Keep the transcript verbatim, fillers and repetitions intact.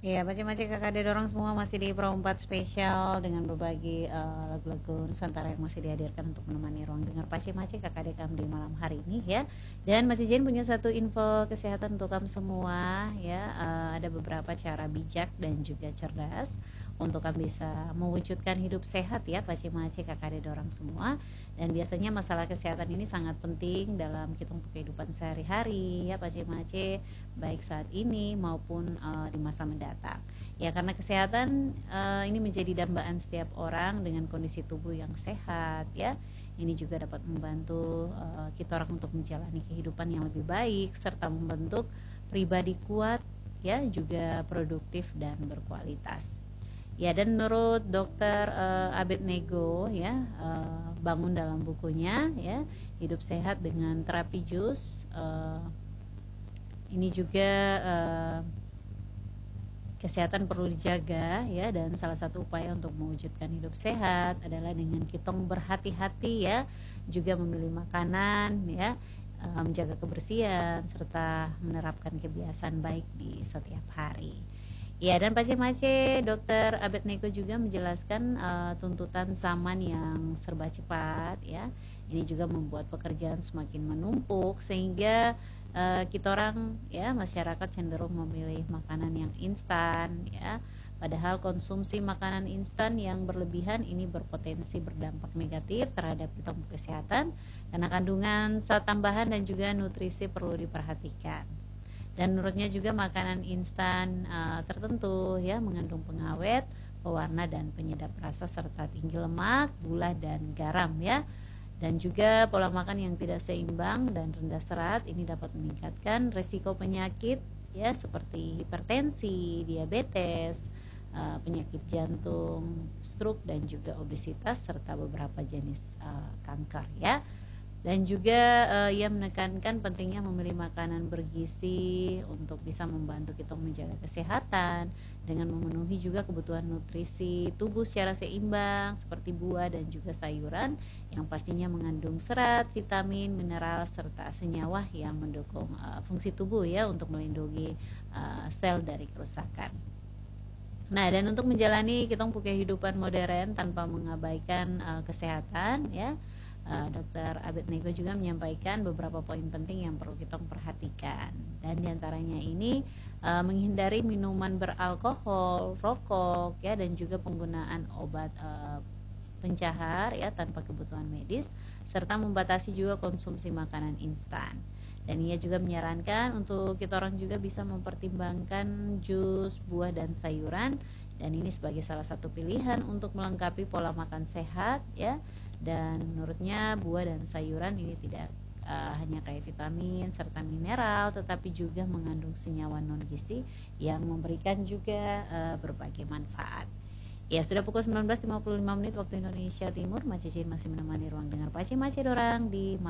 Iya, Mace-Mace kakak ada dorong semua masih di Pro empat spesial dengan berbagai eh, lagu-lagu Nusantara yang masih dihadirkan untuk menemani ruang dengar Pace-Mace kakak dekam di malam hari ini ya. Dan Mace Jane punya satu info kesehatan untuk kamu semua ya. Eh, ada beberapa cara bijak dan juga cerdas untuk kamu bisa mewujudkan hidup sehat ya Pace-Mace kakak ada dorong semua. Dan biasanya masalah kesehatan ini sangat penting dalam kita kehidupan sehari-hari ya Pace-Mace, baik saat ini maupun uh, di masa mendatang. Ya karena kesehatan uh, ini menjadi dambaan setiap orang dengan kondisi tubuh yang sehat ya. Ini juga dapat membantu uh, kita orang untuk menjalani kehidupan yang lebih baik serta membentuk pribadi kuat ya, juga produktif dan berkualitas. Ya, dan menurut dokter uh, Abednego ya, uh, bangun dalam bukunya ya, hidup sehat dengan terapi jus. Uh, ini juga uh, kesehatan perlu dijaga ya, dan salah satu upaya untuk mewujudkan hidup sehat adalah dengan kita berhati-hati ya, juga memilih makanan ya, uh, menjaga kebersihan serta menerapkan kebiasaan baik di setiap hari. Ya, dan Pace-Mace, dokter Abednego juga menjelaskan uh, tuntutan zaman yang serba cepat ya. Ini juga membuat pekerjaan semakin menumpuk sehingga uh, kita orang ya, masyarakat cenderung memilih makanan yang instan ya. Padahal konsumsi makanan instan yang berlebihan ini berpotensi berdampak negatif terhadap kita kesehatan karena kandungan zat tambahan dan juga nutrisi perlu diperhatikan. Dan menurutnya juga makanan instan uh, tertentu ya mengandung pengawet, pewarna dan penyedap rasa serta tinggi lemak, gula dan garam ya. Dan juga pola makan yang tidak seimbang dan rendah serat ini dapat meningkatkan resiko penyakit ya seperti hipertensi, diabetes, uh, penyakit jantung, stroke dan juga obesitas serta beberapa jenis uh, kanker ya. Dan juga uh, ia menekankan pentingnya memilih makanan bergizi untuk bisa membantu kita menjaga kesehatan dengan memenuhi juga kebutuhan nutrisi tubuh secara seimbang seperti buah dan juga sayuran yang pastinya mengandung serat, vitamin, mineral serta senyawa yang mendukung uh, fungsi tubuh ya untuk melindungi uh, sel dari kerusakan. Nah, dan untuk menjalani kita punya kehidupan modern tanpa mengabaikan uh, kesehatan ya, Uh, dokter Abednego juga menyampaikan beberapa poin penting yang perlu kita perhatikan, dan diantaranya ini uh, menghindari minuman beralkohol, rokok ya, dan juga penggunaan obat uh, pencahar ya tanpa kebutuhan medis, serta membatasi juga konsumsi makanan instan. Dan ia juga menyarankan untuk kita orang juga bisa mempertimbangkan jus, buah dan sayuran, dan ini sebagai salah satu pilihan untuk melengkapi pola makan sehat ya. Dan menurutnya buah dan sayuran ini tidak uh, hanya kaya vitamin serta mineral, tetapi juga mengandung senyawa non gizi yang memberikan juga uh, berbagai manfaat. Ya, sudah pukul sembilan belas lima puluh lima menit waktu Indonesia Timur. Mace Jane masih menemani ruang dengar Pace-Mace dorang di